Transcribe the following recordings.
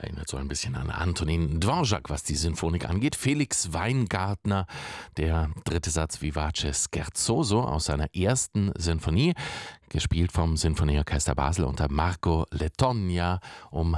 Erinnert so ein bisschen an Antonin Dvorak, was die Sinfonik angeht. Felix Weingartner, der dritte Satz Vivace Scherzoso aus seiner ersten Sinfonie, gespielt vom Sinfonieorchester Basel unter Marco Letogna um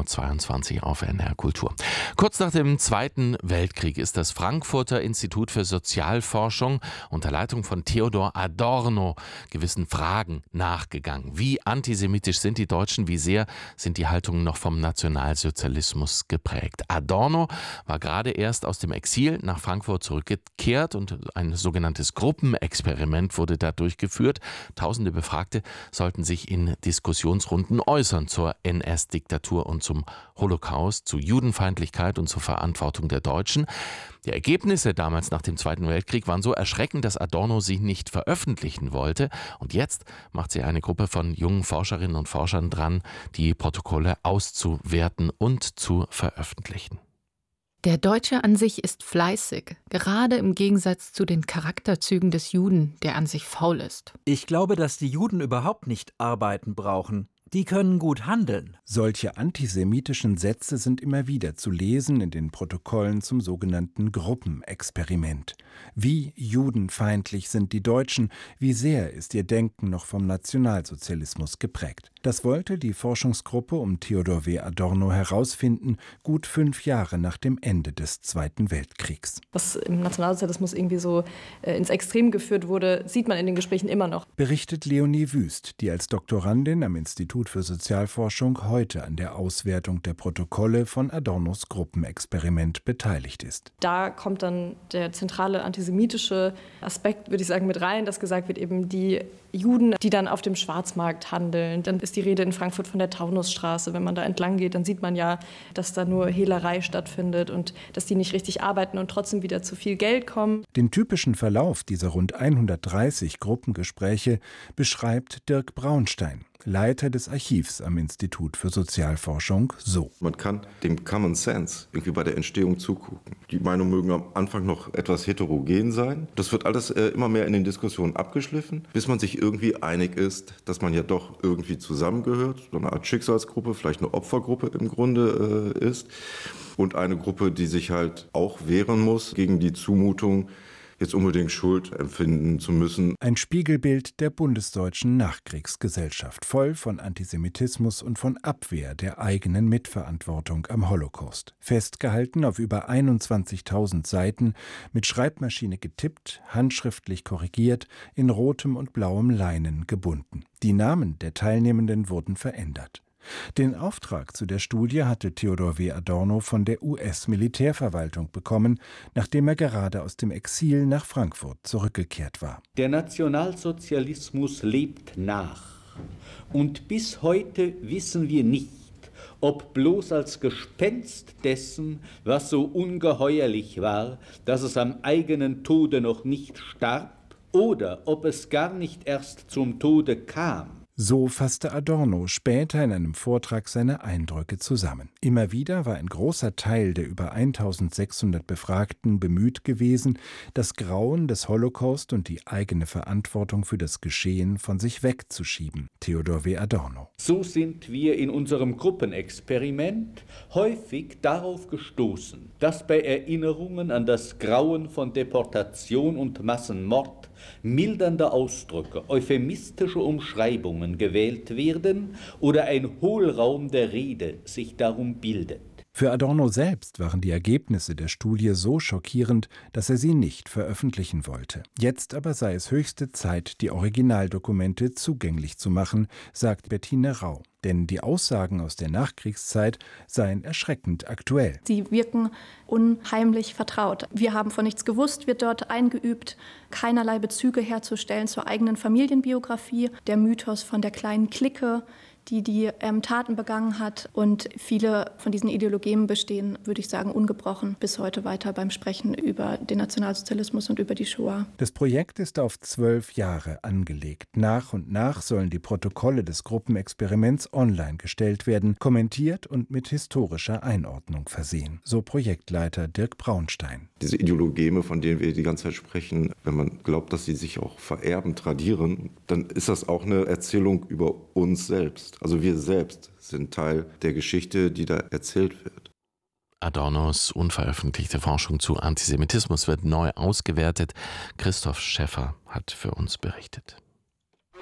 9.22 Uhr auf NR Kultur. Kurz nach dem Zweiten Weltkrieg ist das Frankfurter Institut für Sozialforschung unter Leitung von Theodor Adorno gewissen Fragen nachgegangen. Wie antisemitisch sind die Deutschen? Wie sehr sind die Haltungen noch vom Nationalsozialismus geprägt? Adorno war gerade erst aus dem Exil nach Frankfurt zurückgekehrt und ein sogenanntes Gruppenexperiment wurde da durchgeführt. Tausende Befragte sollten sich in Diskussionsrunden äußern zur NS-Diktatur und zum Holocaust, zu Judenfeindlichkeit und zur Verantwortung der Deutschen. Die Ergebnisse damals nach dem Zweiten Weltkrieg waren so erschreckend, dass Adorno sie nicht veröffentlichen wollte. Und jetzt macht sie eine Gruppe von jungen Forscherinnen und Forschern dran, die Protokolle auszuwerten und zu veröffentlichen. Der Deutsche an sich ist fleißig, gerade im Gegensatz zu den Charakterzügen des Juden, der an sich faul ist. Ich glaube, dass die Juden überhaupt nicht arbeiten brauchen. Die können gut handeln. Solche antisemitischen Sätze sind immer wieder zu lesen in den Protokollen zum sogenannten Gruppenexperiment. Wie judenfeindlich sind die Deutschen, wie sehr ist ihr Denken noch vom Nationalsozialismus geprägt. Das wollte die Forschungsgruppe um Theodor W. Adorno herausfinden, gut 5 Jahre nach dem Ende des Zweiten Weltkriegs. Was im Nationalsozialismus irgendwie so ins Extrem geführt wurde, sieht man in den Gesprächen immer noch. Berichtet Leonie Wüst, die als Doktorandin am Institut für Sozialforschung heute an der Auswertung der Protokolle von Adornos Gruppenexperiment beteiligt ist. Da kommt dann der zentrale antisemitische Aspekt, würde ich sagen, mit rein, dass gesagt wird, eben die Juden, die dann auf dem Schwarzmarkt handeln. Dann ist die Rede in Frankfurt von der Taunusstraße. Wenn man da entlang geht, dann sieht man ja, dass da nur Hehlerei stattfindet und dass die nicht richtig arbeiten und trotzdem wieder zu viel Geld kommen. Den typischen Verlauf dieser rund 130 Gruppengespräche beschreibt Dirk Braunstein, Leiter des Archivs am Institut für Sozialforschung, so. Man kann dem Common Sense irgendwie bei der Entstehung zugucken. Die Meinungen mögen am Anfang noch etwas heterogen sein. Das wird alles immer mehr in den Diskussionen abgeschliffen, bis man sich irgendwie einig ist, dass man ja doch irgendwie zusammengehört, so eine Art Schicksalsgruppe, vielleicht eine Opfergruppe im Grunde ist. Und eine Gruppe, die sich halt auch wehren muss gegen die Zumutung, jetzt unbedingt Schuld empfinden zu müssen. Ein Spiegelbild der bundesdeutschen Nachkriegsgesellschaft, voll von Antisemitismus und von Abwehr der eigenen Mitverantwortung am Holocaust. Festgehalten auf über 21.000 Seiten, mit Schreibmaschine getippt, handschriftlich korrigiert, in rotem und blauem Leinen gebunden. Die Namen der Teilnehmenden wurden verändert. Den Auftrag zu der Studie hatte Theodor W. Adorno von der US-Militärverwaltung bekommen, nachdem er gerade aus dem Exil nach Frankfurt zurückgekehrt war. Der Nationalsozialismus lebt nach. Und bis heute wissen wir nicht, ob bloß als Gespenst dessen, was so ungeheuerlich war, dass es am eigenen Tode noch nicht starb, oder ob es gar nicht erst zum Tode kam. So fasste Adorno später in einem Vortrag seine Eindrücke zusammen. Immer wieder war ein großer Teil der über 1600 Befragten bemüht gewesen, das Grauen des Holocaust und die eigene Verantwortung für das Geschehen von sich wegzuschieben. Theodor W. Adorno. So sind wir in unserem Gruppenexperiment häufig darauf gestoßen, dass bei Erinnerungen an das Grauen von Deportation und Massenmord mildernde Ausdrücke, euphemistische Umschreibungen gewählt werden oder ein Hohlraum der Rede sich darum bildet. Für Adorno selbst waren die Ergebnisse der Studie so schockierend, dass er sie nicht veröffentlichen wollte. Jetzt aber sei es höchste Zeit, die Originaldokumente zugänglich zu machen, sagt Bettine Rau. Denn die Aussagen aus der Nachkriegszeit seien erschreckend aktuell. Sie wirken unheimlich vertraut. Wir haben von nichts gewusst, wird dort eingeübt, keinerlei Bezüge herzustellen zur eigenen Familienbiografie. Der Mythos von der kleinen Clique, die Taten begangen hat. Und viele von diesen Ideologien bestehen, würde ich sagen, ungebrochen bis heute weiter beim Sprechen über den Nationalsozialismus und über die Shoah. Das Projekt ist auf 12 Jahre angelegt. Nach und nach sollen die Protokolle des Gruppenexperiments online gestellt werden, kommentiert und mit historischer Einordnung versehen. So Projektleiter Dirk Braunstein. Diese Ideologeme, von denen wir die ganze Zeit sprechen, wenn man glaubt, dass sie sich auch vererben, tradieren, dann ist das auch eine Erzählung über uns selbst. ist. Also wir selbst sind Teil der Geschichte, die da erzählt wird. Adornos unveröffentlichte Forschung zu Antisemitismus wird neu ausgewertet. Christoph Schäffer hat für uns berichtet.